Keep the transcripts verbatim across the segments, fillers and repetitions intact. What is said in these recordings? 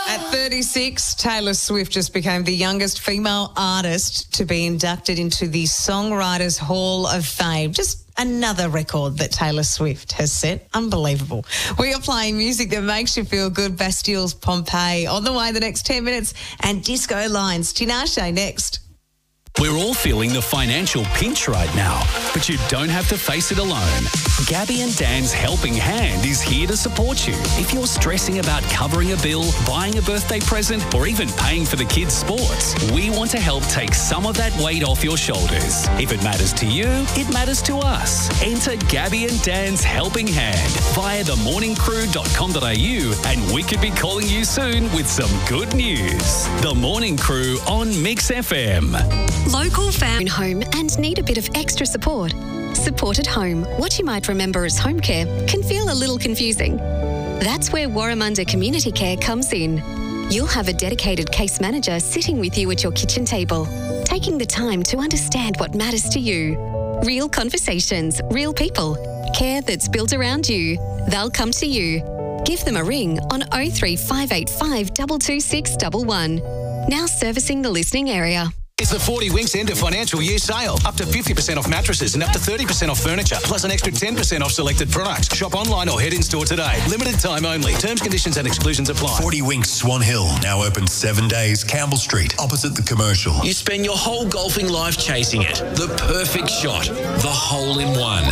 At thirty-six, Taylor Swift just became the youngest female artist to be inducted into the Songwriters Hall of Fame. Just another record that Taylor Swift has set. Unbelievable. We are playing music that makes you feel good. Bastille's Pompeii on the way the next ten minutes, and Disco Lines. Tinashe next. We're all feeling the financial pinch right now, but you don't have to face it alone. Gabby and Dan's Helping Hand is here to support you. If you're stressing about covering a bill, buying a birthday present, or even paying for the kids' sports, we want to help take some of that weight off your shoulders. If it matters to you, it matters to us. Enter Gabby and Dan's Helping Hand via the morning crew dot com dot a u, and we could be calling you soon with some good news. The Morning Crew on Mix F M. Local family home and need a bit of extra support. Support at home, what you might remember as home care, can feel a little confusing. That's where Warramunda Community Care comes in. You'll have a dedicated case manager sitting with you at your kitchen table, taking the time to understand what matters to you. Real conversations, real people, care that's built around you. They'll come to you. Give them a ring on oh three five eight five two two six one one. Now servicing the listening area. It's the forty Winks end of financial year sale. Up to fifty percent off mattresses and up to thirty percent off furniture, plus an extra ten percent off selected products. Shop online or head in store today. Limited time only. Terms, conditions and exclusions apply. forty Winks Swan Hill, now open seven days. Campbell Street, opposite the Commercial. You spend your whole golfing life chasing it. The perfect shot. The hole in one.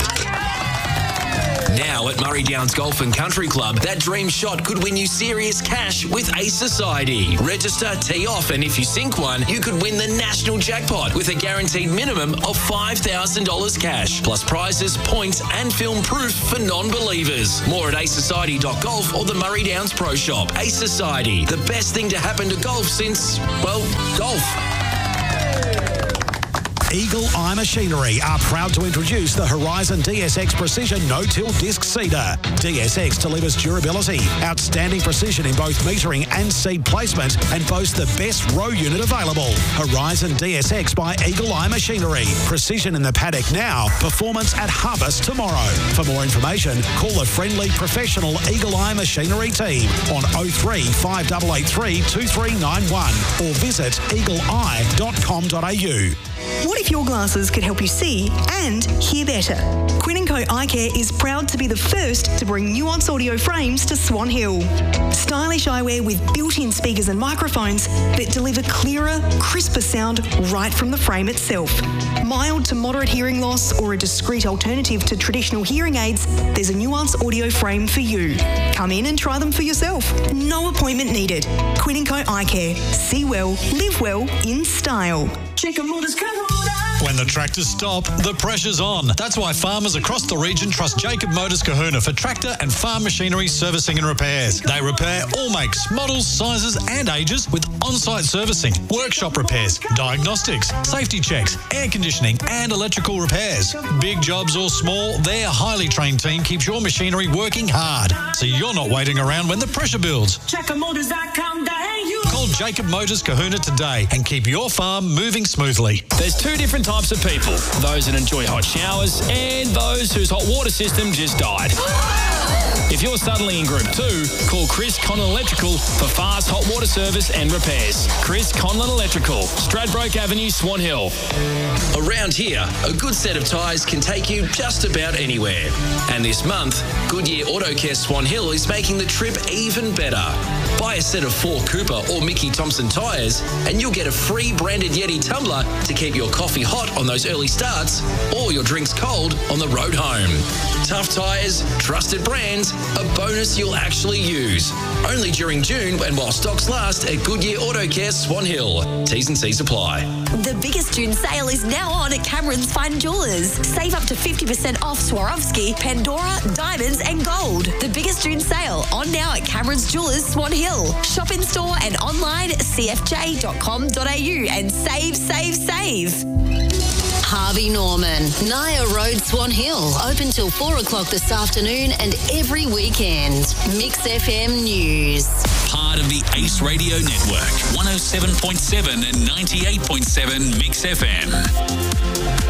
Now at Murray Downs Golf and Country Club, that dream shot could win you serious cash with Ace Society. Register, tee off, and if you sink one, you could win the national jackpot with a guaranteed minimum of five thousand dollars cash, plus prizes, points, and film proof for non-believers. More at ace society dot golf or the Murray Downs Pro Shop. Ace Society, the best thing to happen to golf since, well, golf. Eagle Eye Machinery are proud to introduce the Horizon D S X Precision No-Till Disc Seeder. D S X delivers durability, outstanding precision in both metering and seed placement, and boasts the best row unit available. Horizon D S X by Eagle Eye Machinery. Precision in the paddock now, performance at harvest tomorrow. For more information, call the friendly professional Eagle Eye Machinery team on oh three five eight eight three two three nine one or visit eagle eye dot com dot a u. What if your glasses could help you see and hear better? Quinn and Co Eye Care is proud to be the first to bring Nuance audio frames to Swan Hill. Stylish eyewear with built-in speakers and microphones that deliver clearer, crisper sound right from the frame itself. Mild to moderate hearing loss or a discreet alternative to traditional hearing aids, there's a Nuance audio frame for you. Come in and try them for yourself. No appointment needed. Quinn and Co Eye Care. See well, live well in style. When the tractors stop, the pressure's on. That's why farmers across the region trust Jacob Motors Kahuna for tractor and farm machinery servicing and repairs. They repair all makes, models, sizes and ages with on-site servicing, workshop repairs, diagnostics, safety checks, air conditioning and electrical repairs. Big jobs or small, their highly trained team keeps your machinery working hard, so you're not waiting around when the pressure builds. Call Jacob Motors Kahuna today and keep your farm moving smoothly. There's two different types of people, those that enjoy hot showers and those whose hot water system just died. If you're suddenly in group two, call Chris Conlon Electrical for fast hot water service and repairs. Chris Conlon Electrical, Stradbroke Avenue, Swan Hill. Around here, a good set of tyres can take you just about anywhere. And this month, Goodyear Auto Care Swan Hill is making the trip even better. Buy a set of four Cooper or Mickey Thompson tyres and you'll get a free branded Yeti tumbler to keep your coffee hot on those early starts or your drinks cold on the road home. Tough tyres, trusted brands, a bonus you'll actually use. Only during June and while stocks last at Goodyear Auto Care Swan Hill. T's and C's apply. The biggest June sale is now on at Cameron's Fine Jewellers. Save up to fifty percent off Swarovski, Pandora, diamonds and gold. The biggest June sale on now at Cameron's Jewellers, Swan Hill. Shop in store and online at c f j dot com dot a u and save, save, save. Harvey Norman, Naya Road, Swan Hill. Open till four o'clock this afternoon and every weekend. Mix F M News. Part of the Ace Radio Network, one oh seven point seven and ninety-eight point seven Mix F M.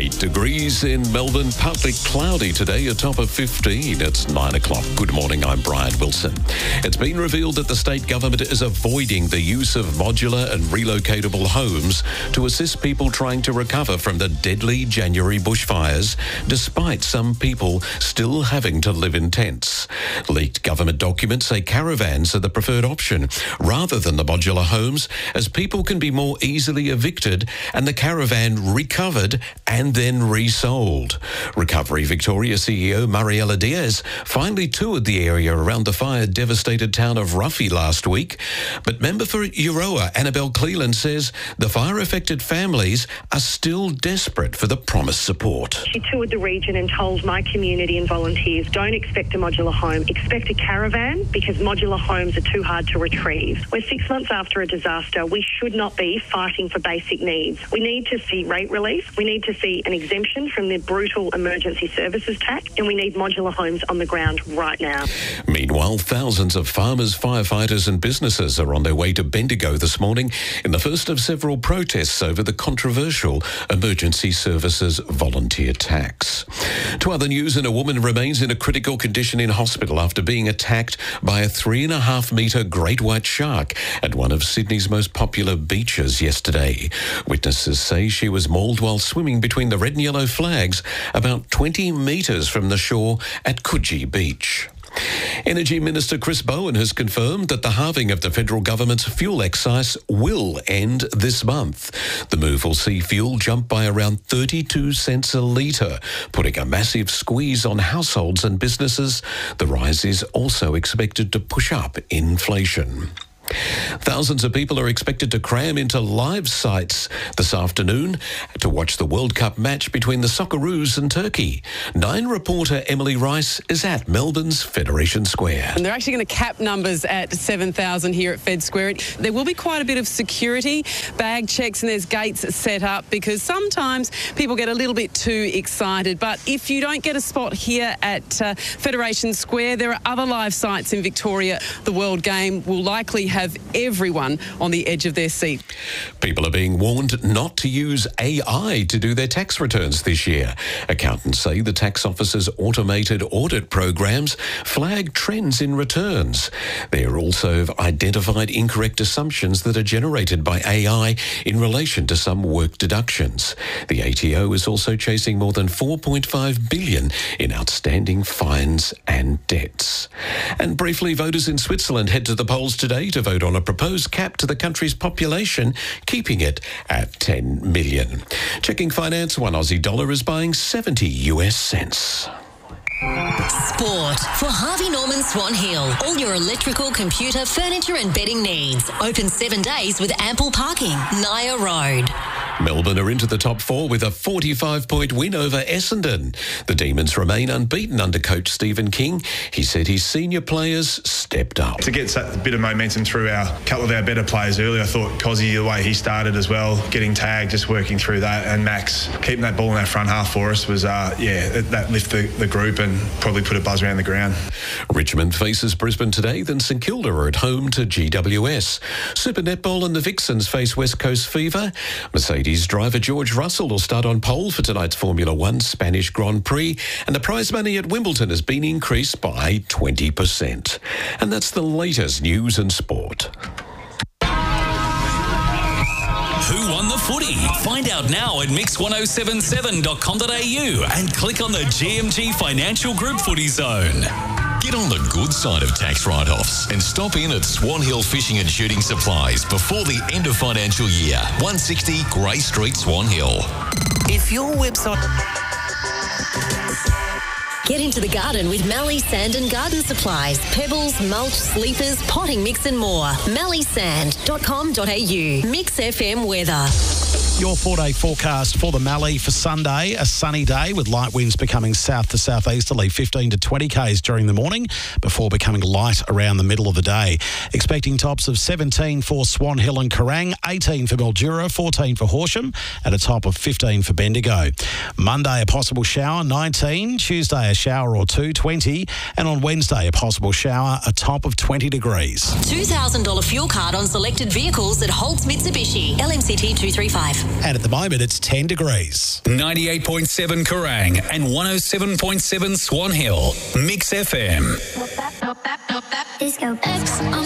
Eight degrees in Melbourne, partly cloudy today, a top of fifteen. It's nine o'clock. Good morning, I'm Brian Wilson. It's been revealed that the state government is avoiding the use of modular and relocatable homes to assist people trying to recover from the deadly January bushfires, despite some people still having to live in tents. Leaked government documents say caravans are the preferred option rather than the modular homes, as people can be more easily evicted and the caravan recovered and then resold. Recovery Victoria C E O Mariela Diaz finally toured the area around the fire-devastated town of Ruffy last week, but member for Euroa Annabelle Cleland says the fire-affected families are still desperate for the promised support. She toured the region and told my community and volunteers, don't expect a modular home, expect a caravan, because modular homes are too hard to retrieve. We're six months after a disaster. We should not be fighting for basic needs. We need to see rate relief. We need to see an exemption from the brutal emergency services tax, and we need modular homes on the ground right now. Meanwhile, thousands of farmers, firefighters and businesses are on their way to Bendigo this morning in the first of several protests over the controversial emergency services volunteer tax. To other news, and a woman remains in a critical condition in hospital after being attacked by a three and a half metre great white shark at one of Sydney's most popular beaches yesterday. Witnesses say she was mauled while swimming between the red and yellow flags about twenty metres from the shore at Coogee Beach. Energy Minister Chris Bowen has confirmed that the halving of the federal government's fuel excise will end this month. The move will see fuel jump by around thirty-two cents a litre, putting a massive squeeze on households and businesses. The rise is also expected to push up inflation. Thousands of people are expected to cram into live sites this afternoon to watch the World Cup match between the Socceroos and Turkey. Nine reporter Emily Rice is at Melbourne's Federation Square. And they're actually going to cap numbers at seven thousand here at Fed Square. There will be quite a bit of security, bag checks, and there's gates set up because sometimes people get a little bit too excited. But if you don't get a spot here at uh, Federation Square, there are other live sites in Victoria. The World Game will likely have everyone on the edge of their seat. People are being warned not to use A I to do their tax returns this year. Accountants say the tax office's automated audit programs flag trends in returns. They are also identified incorrect assumptions that are generated by A I in relation to some work deductions. The A T O is also chasing more than four point five billion dollars in outstanding fines and debts. And briefly, voters in Switzerland head to the polls today to vote on a proposed cap to the country's population, keeping it at ten million. Checking finance, one Aussie dollar is buying seventy US cents. Sport for Harvey Norman Swan Hill. All your electrical, computer, furniture and bedding needs. Open seven days with ample parking. Naya Road. Melbourne are into the top four with a forty-five point win over Essendon. The Demons remain unbeaten under coach Stephen King. He said his senior players stepped up. To get a bit of momentum through our couple of our better players early, I thought Cozzy, the way he started as well, getting tagged, just working through that, and Max keeping that ball in our front half for us was, uh, yeah, that lifted the, the group and probably put a buzz around the ground. Richmond faces Brisbane today, then St Kilda are at home to G W S. Super Netball and the Vixens face West Coast Fever. Mercedes driver George Russell will start on pole for tonight's Formula One Spanish Grand Prix, and the prize money at Wimbledon has been increased by twenty percent. And that's the latest news and sport. Who won the footy? Find out now at mix ten seventy-seven dot com dot a u and click on the G M G Financial Group Footy Zone. Get on the good side of tax write-offs and stop in at Swan Hill Fishing and Shooting Supplies before the end of financial year. one sixty Grey Street, Swan Hill. If your website... Get into the garden with Mallee Sand and Garden Supplies. Pebbles, mulch, sleepers, potting mix and more. mallee sand dot com dot a u. Mix F M weather. Your four-day forecast for the Mallee for Sunday. A sunny day with light winds becoming south to southeasterly, fifteen to twenty kays during the morning before becoming light around the middle of the day. Expecting tops of seventeen for Swan Hill and Kerrang, eighteen for Mildura, fourteen for Horsham, and a top of fifteen for Bendigo. Monday, a possible shower, nineteen. Tuesday, a shower or two, twenty. And on Wednesday, a possible shower, a top of twenty degrees. two thousand dollars fuel card on selected vehicles at Holtz Mitsubishi. L M C T two three five. And at the moment, it's ten degrees. ninety-eight point seven Kerrang and one oh seven point seven Swan Hill. Mix F M. Disco X.